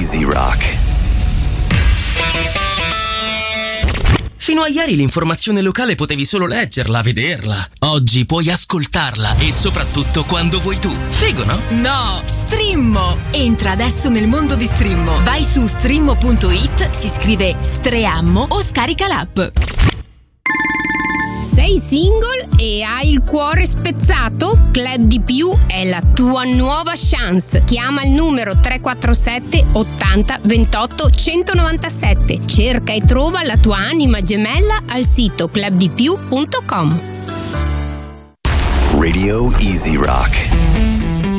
Easy Rock. Fino a ieri l'informazione locale potevi solo leggerla, vederla. Oggi puoi ascoltarla e soprattutto quando vuoi tu. Figo, no? No! Streammo! Entra adesso nel mondo di Streammo. Vai su streammo.it, si scrive Streammo o scarica l'app. Sei single e hai il cuore spezzato? Club di Più è la tua nuova chance. Chiama il numero 347 80 28 197. Cerca e trova la tua anima gemella al sito clubdipiù.com. Radio Easy Rock.